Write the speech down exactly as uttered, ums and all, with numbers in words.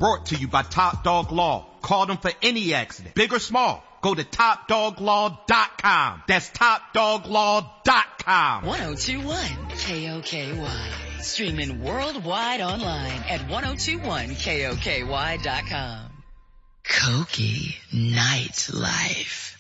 Brought to you by Top Dog Law. Call them for any accident, big or small. Go to top dog law dot com. That's top dog law dot com. ten twenty-one K O K Y. Streaming worldwide online at ten twenty-one K O K Y dot com. Cokie Nightlife.